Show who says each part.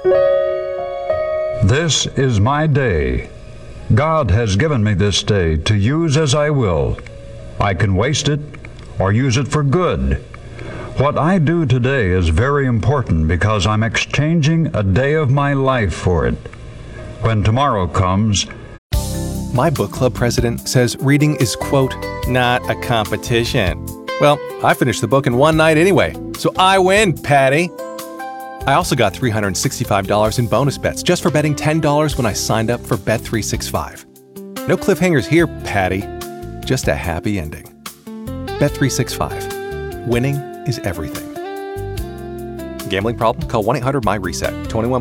Speaker 1: This is my day. God has given me this day to use as I will. I can waste it or use it for good. What I do today is very important because I'm exchanging a day of my life for it. When tomorrow comes,
Speaker 2: My book club president says reading is, quote, not a competition. Well, I finished the book in one night anyway, so I win, Patty. I also got $365 in bonus bets just for betting $10 when I signed up for Bet365. No cliffhangers here, Patty. Just a happy ending. Bet365. Winning is everything. Gambling problem? Call 1-800-MY-RESET. 21